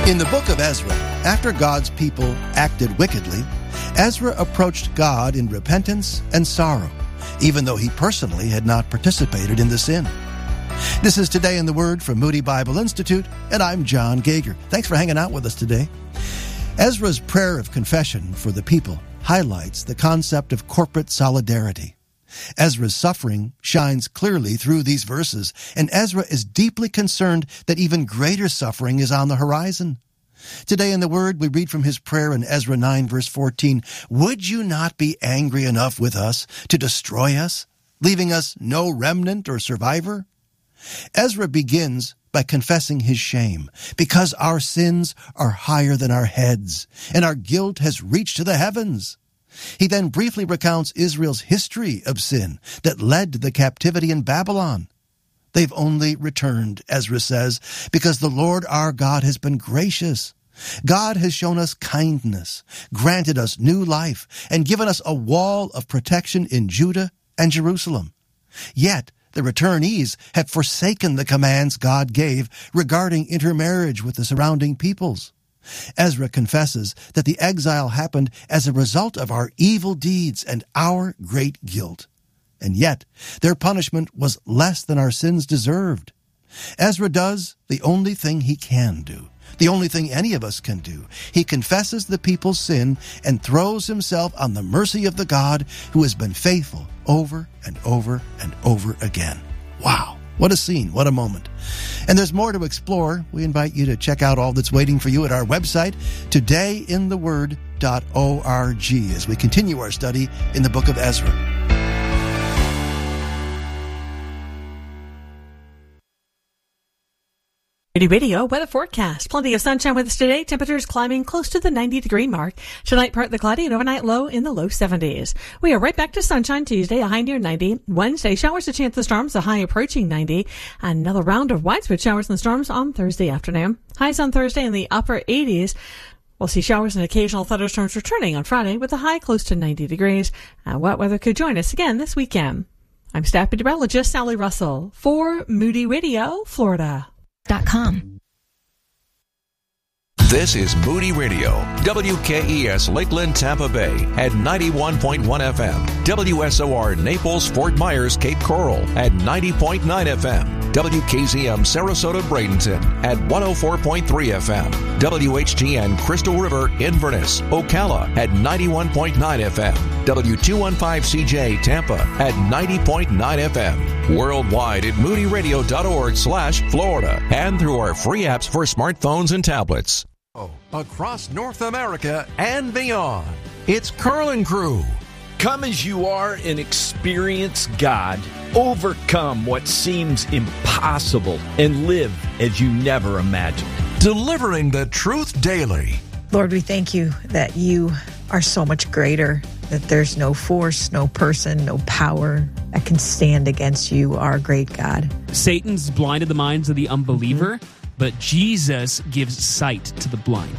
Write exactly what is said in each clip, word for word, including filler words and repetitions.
In the book of Ezra, after God's people acted wickedly, Ezra approached God in repentance and sorrow, even though he personally had not participated in the sin. This is Today in the Word from Moody Bible Institute, and I'm John Gager. Thanks for hanging out with us today. Ezra's prayer of confession for the people highlights the concept of corporate solidarity. Ezra's suffering shines clearly through these verses, and Ezra is deeply concerned that even greater suffering is on the horizon. Today in the Word, we read from his prayer in Ezra nine, verse fourteen, "Would you not be angry enough with us to destroy us, leaving us no remnant or survivor?" Ezra begins by confessing his shame, because our sins are higher than our heads, and our guilt has reached to the heavens. He then briefly recounts Israel's history of sin that led to the captivity in Babylon. They've only returned, Ezra says, because the Lord our God has been gracious. God has shown us kindness, granted us new life, and given us a wall of protection in Judah and Jerusalem. Yet, the returnees have forsaken the commands God gave regarding intermarriage with the surrounding peoples. Ezra confesses that the exile happened as a result of our evil deeds and our great guilt. And yet, their punishment was less than our sins deserved. Ezra does the only thing he can do, the only thing any of us can do. He confesses the people's sin and throws himself on the mercy of the God who has been faithful over and over and over again. Wow. What a scene. What a moment. And there's more to explore. We invite you to check out all that's waiting for you at our website, today in the word dot org, as we continue our study in the book of Ezra. Radio weather forecast. Plenty of sunshine with us today. Temperatures climbing close to the ninety degree mark. Tonight, partly cloudy and overnight low in the low seventies. We are right back to sunshine Tuesday, a high near ninety. Wednesday, showers, a chance of storms, a high approaching ninety. Another round of widespread showers and storms on Thursday afternoon. Highs on Thursday in the upper eighties. We'll see showers and occasional thunderstorms returning on Friday with a high close to ninety degrees. And wet weather could join us again this weekend. I'm staff meteorologist Sally Russell for Moody Radio, Florida. Dot com. This is Moody Radio, W K E S Lakeland, Tampa Bay at ninety-one point one F M, W S O R Naples, Fort Myers, Cape Coral at ninety point nine F M, W K Z M Sarasota, Bradenton at one oh four point three F M, W H G N Crystal River, Inverness, Ocala at ninety-one point nine F M, W two fifteen C J Tampa at ninety point nine F M, worldwide at moody radio dot org slash Florida, and through our free apps for smartphones and tablets. Across North America and beyond, it's Carl and Crew. Come as you are and experience God. Overcome what seems impossible and live as you never imagined. Delivering the truth daily. Lord, we thank you that you are so much greater, that there's no force, no person, no power that can stand against you, our great God. Satan's blinded the minds of the unbeliever, mm-hmm. but Jesus gives sight to the blind.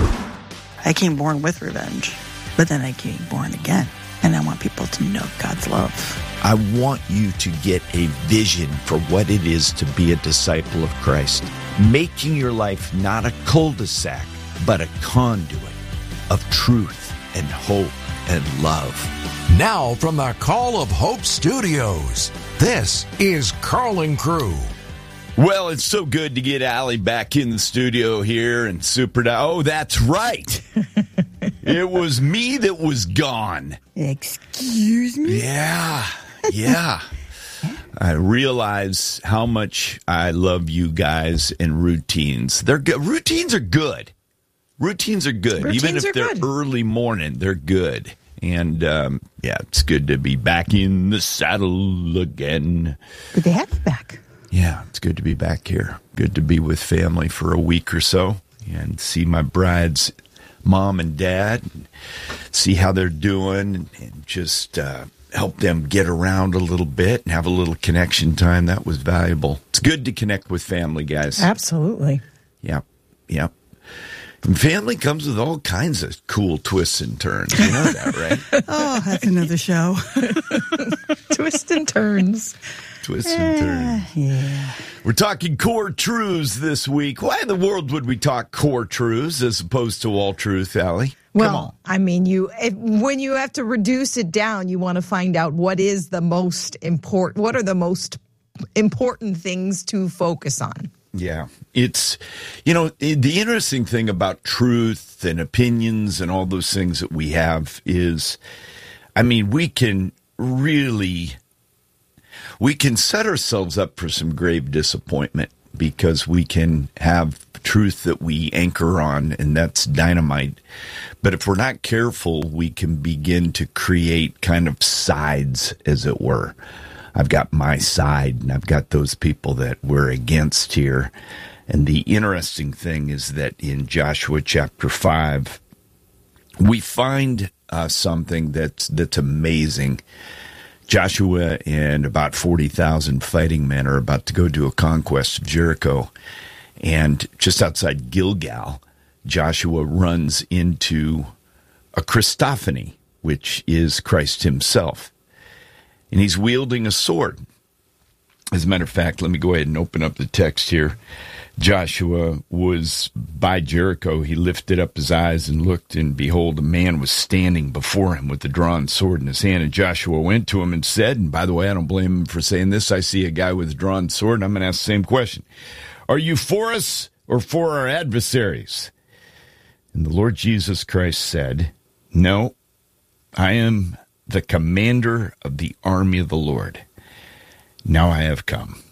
I came born with revenge, but then I came born again. And I want people to know God's love. I want you to get a vision for what it is to be a disciple of Christ. Making your life not a cul-de-sac, but a conduit of truth and hope and love. Now from the Call of Hope Studios, this is Carl and Crew. Well, it's so good to get Allie back in the studio here and super. Oh, that's right. It was me that was gone. Excuse me? Yeah, yeah. I realize how much I love you guys and routines. They're good. Routines are good. Routines are good. Routines Even if are they're good. early morning, they're good. And, um, yeah, it's good to be back in the saddle again. Good to have you back. Yeah, it's good to be back here. Good to be with family for a week or so and see my bride's mom and dad, and see how they're doing, and just uh, help them get around a little bit and have a little connection time. That was valuable. It's good to connect with family, guys. Absolutely. Yep, yep. And family comes with all kinds of cool twists and turns. You know that, right? Oh, that's another show. Twists and turns. Twists and turns. Uh, yeah. We're talking core truths this week. Why in the world would we talk core truths as opposed to all truth, Allie? Well, I mean, you if, when you have to reduce it down, you want to find out what is the most important, what are the most important things to focus on. Yeah, it's, you know, the interesting thing about truth and opinions and all those things that we have is, I mean, we can really, we can set ourselves up for some grave disappointment because we can have truth that we anchor on, and that's dynamite. But if we're not careful, we can begin to create kind of sides, as it were. I've got my side, and I've got those people that we're against here. And the interesting thing is that in Joshua chapter five, we find uh, something that's that's amazing. Joshua and about forty thousand fighting men are about to go do a conquest of Jericho. And just outside Gilgal, Joshua runs into a Christophany, which is Christ himself. And he's wielding a sword. As a matter of fact, let me go ahead and open up the text here. Joshua was by Jericho. He lifted up his eyes and looked, and behold, a man was standing before him with a drawn sword in his hand. And Joshua went to him and said, and by the way, I don't blame him for saying this. I see a guy with a drawn sword, and I'm going to ask the same question. Are you for us or for our adversaries? And the Lord Jesus Christ said, no, I am the commander of the army of the Lord. Now I have come.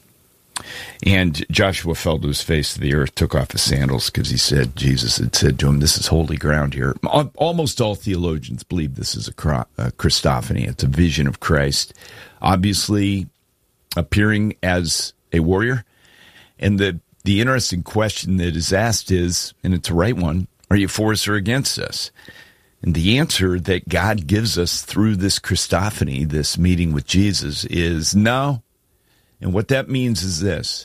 And Joshua fell to his face to the earth, took off his sandals, because he said, Jesus had said to him, this is holy ground here. Almost all theologians believe this is a Christophany. It's a vision of Christ, obviously appearing as a warrior. And the, the interesting question that is asked is, and it's a right one, are you for us or against us? And the answer that God gives us through this Christophany, this meeting with Jesus, is no. And what that means is this.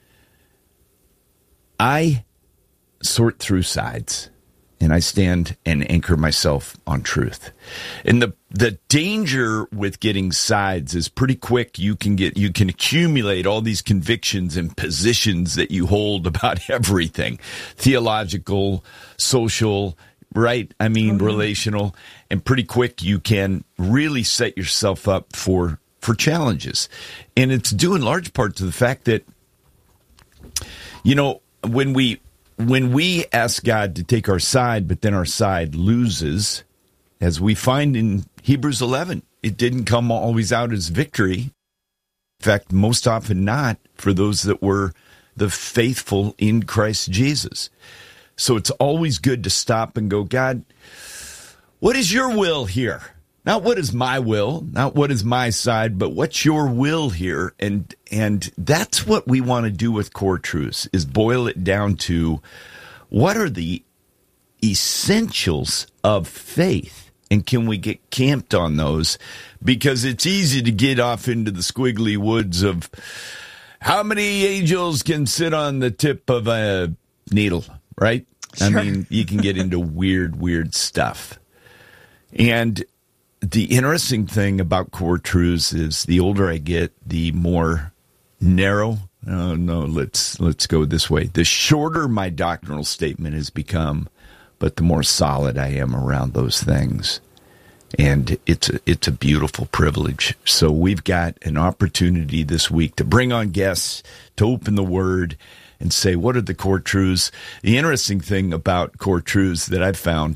I sort through sides, and I stand and anchor myself on truth. And the the danger with getting sides is pretty quick. You can get you can accumulate all these convictions and positions that you hold about everything, theological, social, right? I mean, mm-hmm. relational, and pretty quick you can really set yourself up for for challenges. And it's due in large part to the fact that, you know, when we when we ask God to take our side, but then our side loses, as we find in Hebrews eleven, it didn't come always out as victory. In fact, most often not for those that were the faithful in Christ Jesus. So it's always good to stop and go, God, what is your will here? Not what is my will, not what is my side, but what's your will here? And and that's what we want to do with core truths, is boil it down to what are the essentials of faith, and can we get camped on those? Because it's easy to get off into the squiggly woods of how many angels can sit on the tip of a needle, right? Sure. I mean, you can get into weird, weird stuff. And the interesting thing about core truths is the older I get, the more narrow. Oh, no, let's let's go this way. The shorter my doctrinal statement has become, but the more solid I am around those things. And it's a, it's a beautiful privilege. So we've got an opportunity this week to bring on guests, to open the Word, and say, what are the core truths? The interesting thing about core truths that I've found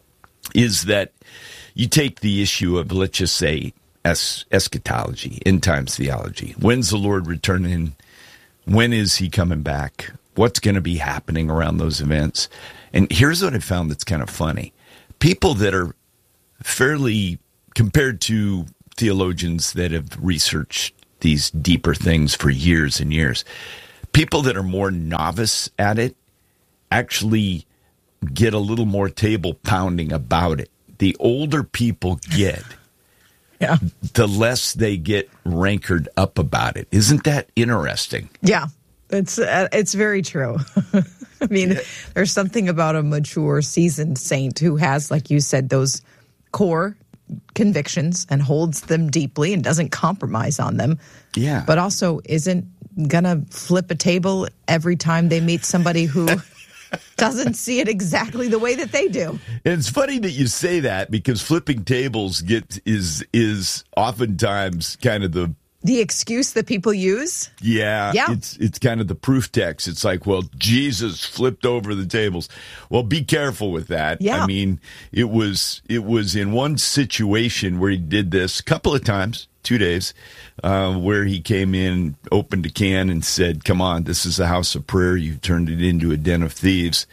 is that you take the issue of, let's just say, es- eschatology, end times theology. When's the Lord returning? When is he coming back? What's going to be happening around those events? And here's what I found that's kind of funny. People that are fairly, compared to theologians that have researched these deeper things for years and years, people that are more novice at it actually get a little more table pounding about it. The older people get, yeah, the less they get rankered up about it. Isn't that interesting? Yeah, it's uh, it's very true. I mean, there's something about a mature, seasoned saint who has, like you said, those core convictions and holds them deeply and doesn't compromise on them. Yeah. But also isn't going to flip a table every time they meet somebody who doesn't see it exactly the way that they do. And it's funny that you say that, because flipping tables get is is oftentimes kind of the The excuse that people use? Yeah, Yeah. It's it's kind of the proof text. It's like, well, Jesus flipped over the tables. Well, be careful with that. Yeah. I mean, it was it was in one situation where he did this a couple of times, two days, uh, where he came in, opened a can, and said, "Come on, this is a house of prayer. You turned it into a den of thieves."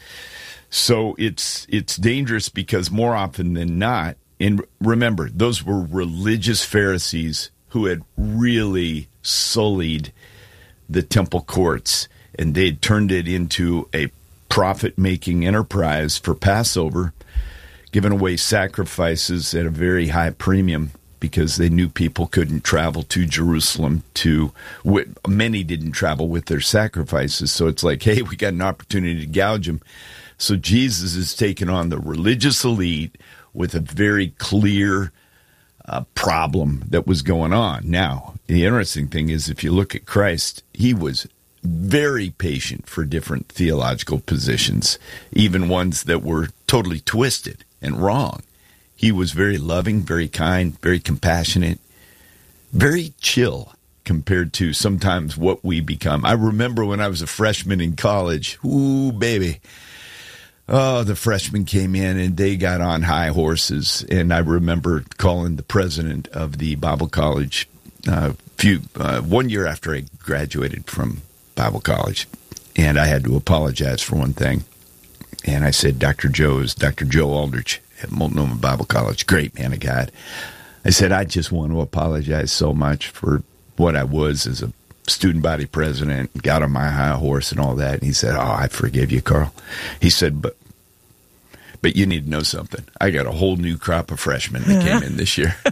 So it's it's dangerous, because more often than not, and remember, those were religious Pharisees who had really sullied the temple courts, and they had turned it into a profit-making enterprise for Passover, giving away sacrifices at a very high premium because they knew people couldn't travel to Jerusalem to, many didn't travel with their sacrifices. So it's like, hey, we got an opportunity to gouge them. So Jesus is taking on the religious elite with a very clear Uh, problem that was going on. Now, the interesting thing is, if you look at Christ, he was very patient for different theological positions, even ones that were totally twisted and wrong. He was very loving, very kind, very compassionate, very chill compared to sometimes what we become. I remember when I was a freshman in college, ooh, baby, Oh, the freshmen came in and they got on high horses. And I remember calling the president of the Bible college uh, few uh, one year after I graduated from Bible college. And I had to apologize for one thing. And I said, Doctor Joe is Doctor Joe Aldrich at Multnomah Bible College. Great man of God. I said, I just want to apologize so much for what I was as a student body president, got on my high horse and all that. And he said, oh, I forgive you, Carl. He said, but But you need to know something. I got a whole new crop of freshmen that came in this year.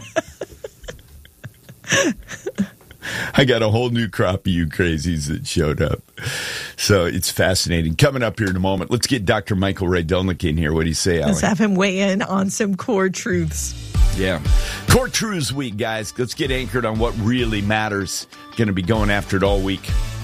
I got a whole new crop of you crazies that showed up. So it's fascinating. Coming up here in a moment, let's get Doctor Michael Rydelnik in here. What do you say, Allie? Let's have him weigh in on some core truths. Yeah. Core Truths Week, guys. Let's get anchored on what really matters. Going to be going after it all week.